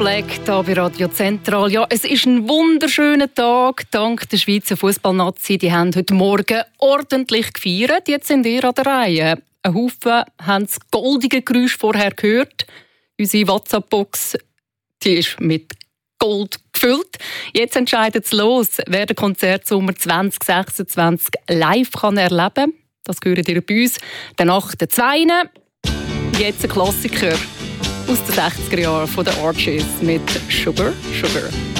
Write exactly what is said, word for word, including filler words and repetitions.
Black hier bei Radio Zentral. Ja, es ist ein wunderschöner Tag. Dank der Schweizer Fußballnazi. Die haben heute Morgen ordentlich gefeiert. Jetzt sind wir an der Reihe. Ein Haufen haben das goldige Geräusch vorher gehört. Unsere WhatsApp-Box die ist mit Gold gefüllt. Jetzt entscheidet es los, wer den Konzertsommer zwanzig sechsundzwanzig live kann erleben kann. Das gehört ihr bei uns. Danach der Zweine. Jetzt ein Klassiker aus den sechziger Jahren von den Archies mit Sugar, Sugar.